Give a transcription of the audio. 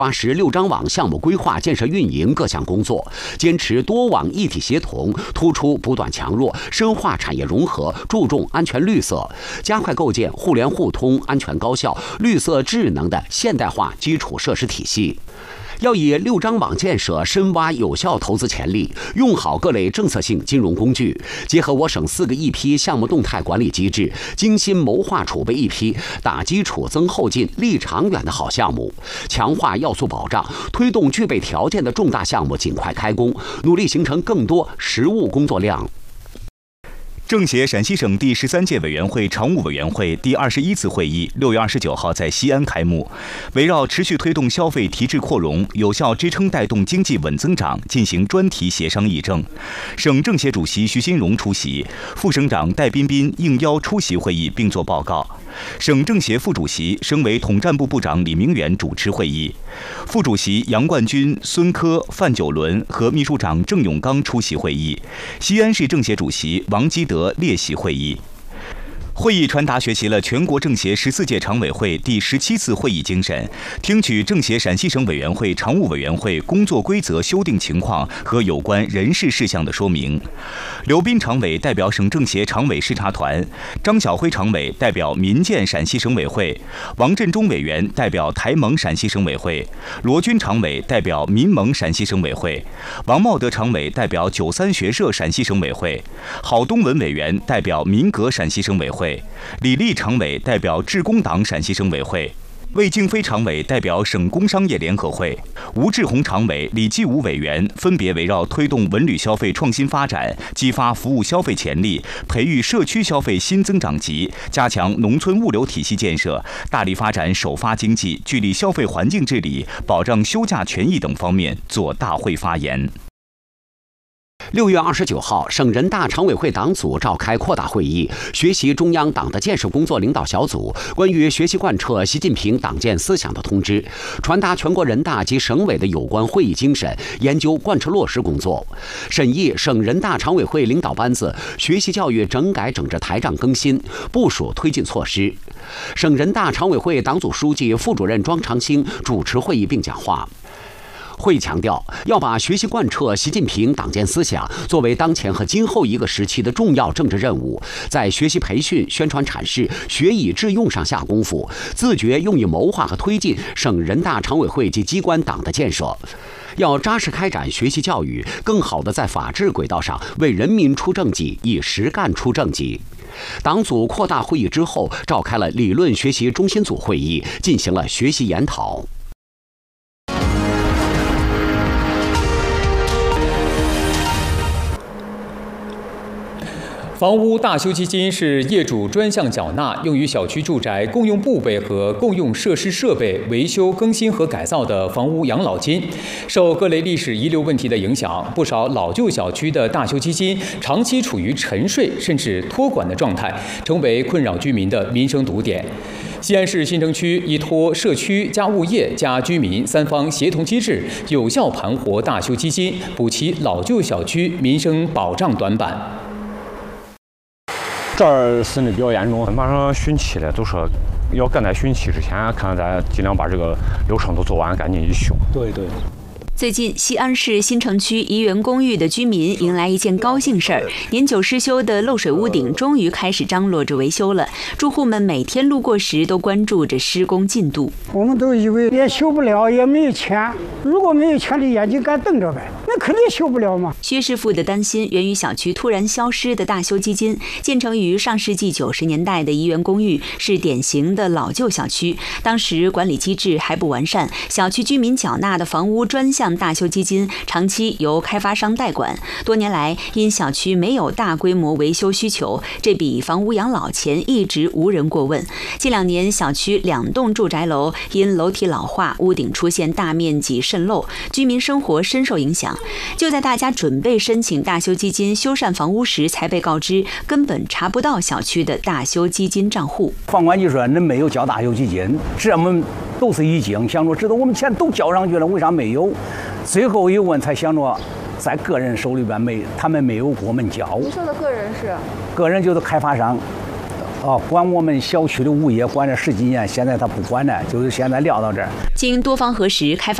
抓实6张网项目规划、建设、运营各项工作，坚持多网一体协同，突出补短强弱，深化产业融合，注重安全绿色，加快构建互联互通、安全高效、绿色智能的现代化基础设施体系。要以6张网建设深挖有效投资潜力，用好各类政策性金融工具，结合我省4个一批项目动态管理机制，精心谋划储备一批打基础、增后劲、立长远的好项目，强化要素保障，推动具备条件的重大项目尽快开工，努力形成更多实务工作量。 政协陕西省第13届委员会常务委员会第21次会议6月29号在西安开幕，围绕持续推动消费提质扩容，有效支撑带动经济稳增长进行专题协商议政。省政协主席徐新荣出席，副省长戴彬彬应邀出席会议并作报告。省政协副主席、省委统战部部长李明远主持会议，副主席杨冠军、孙科、范九伦和秘书长郑永刚出席会议。西安市政协主席王基德列席会议。会议传达学习了全国政协14届常委会第17次会议精神，听取政协陕西省委员会常务委员会工作规则修订情况和有关人事事项的说明。刘斌常委代表省政协常委视察团，张晓辉常委代表民建陕西省委会，王振中委员代表台盟陕西省委会，罗军常委代表民盟陕西省委会，王茂德常委代表93学社陕西省委会，郝东文委员代表民革陕西省委会，李立常委代表致公党陕西省委会，魏敬飞常委代表省工商业联合会，吴志宏常委、李继武委员分别围绕推动文旅消费创新发展、激发服务消费潜力、培育社区消费新增长极、加强农村物流体系建设、大力发展首发经济、聚力消费环境治理、保障休假权益等方面作大会发言。 6月29号，省人大常委会党组召开扩大会议，学习中央党的建设工作领导小组关于学习贯彻习近平党建思想的通知，传达全国人大及省委的有关会议精神，研究贯彻落实工作，审议省人大常委会领导班子学习教育整改整治台账更新部署推进措施。省人大常委会党组书记、副主任庄长兴主持会议并讲话。会议强调，要把学习贯彻习近平党建思想作为当前和今后一个时期的重要政治任务，在学习培训、宣传阐释、学以致用上下功夫，自觉用以谋划和推进省人大常委会及机关党的建设。要扎实开展学习教育，更好地在法治轨道上为人民出政绩，以实干出政绩。党组扩大会议之后，召开了理论学习中心组会议，进行了学习研讨。 房屋大修基金是业主专项缴纳，用于小区住宅共用部位和共用设施设备维修、更新和改造的房屋养老金。受各类历史遗留问题的影响，不少老旧小区的大修基金长期处于沉睡甚至托管的状态，成为困扰居民的民生堵点。西安市新城区依托社区加物业加居民3方协同机制，有效盘活大修基金，补齐老旧小区民生保障短板。 这儿是比较严重，马上汛期了，都说要赶在汛期之前，看咱尽量把这个流程都做完，赶紧一修。对。 最近，西安市新城区怡园公寓的居民迎来一件高兴事儿：年久失修的漏水屋顶终于开始张罗着维修了。住户们每天路过时都关注着施工进度。 我们都以为也修不了，也没有钱。如果没有钱，你眼睛干瞪着呗，那肯定修不了嘛。 薛师傅的担心源于小区突然消失的大修基金。建成于上世纪90年代的怡园公寓是典型的老旧小区，当时管理机制还不完善，小区居民缴纳的房屋专项大修基金长期由开发商代管，多年来因小区没有大规模维修需求，这笔房屋养老钱一直无人过问。近2年，小区2栋住宅楼因楼体老化、屋顶出现大面积渗漏，居民生活深受影响。就在大家准备申请大修基金修缮房屋时，才被告知根本查不到小区的大修基金账户。 房管局说恁没有交大修基金，这么都是一惊，想说知道我们钱都交上去了，为啥没有？最后一问才想着，在个人手里边他们没有给我们交。 你说的个人是？ 个人就是开发商， 管我们小区的物业管了10几年，现在他不管了，就是现在撂到这儿。 经多方核实，开发